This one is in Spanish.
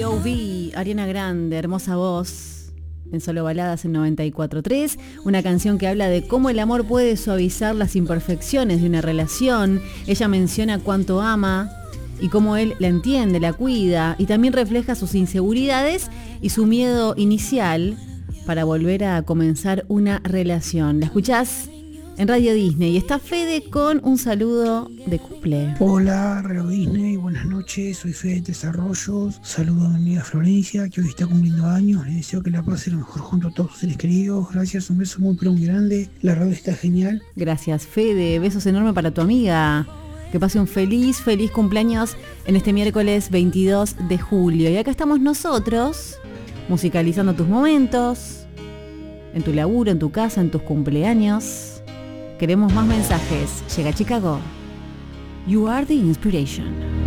B.O.B., Ariana Grande, hermosa voz, en Solo Baladas en 94.3, una canción que habla de cómo el amor puede suavizar las imperfecciones de una relación. Ella menciona cuánto ama y cómo él la entiende, la cuida, y también refleja sus inseguridades y su miedo inicial para volver a comenzar una relación. ¿La escuchás? En Radio Disney. Y está Fede con un saludo de cumple. Hola, Radio Disney, buenas noches, soy Fede de Tres Arroyos. Saludo a mi amiga Florencia, que hoy está cumpliendo años. Le deseo que la pase lo mejor junto a todos sus seres queridos. Gracias, un beso muy pero muy grande. La radio está genial. Gracias, Fede. Besos enormes para tu amiga. Que pase un feliz cumpleaños en este miércoles 22 de julio. Y acá estamos nosotros, musicalizando tus momentos, en tu laburo, en tu casa, en tus cumpleaños. Queremos más mensajes. Llega Chicago. You are the inspiration.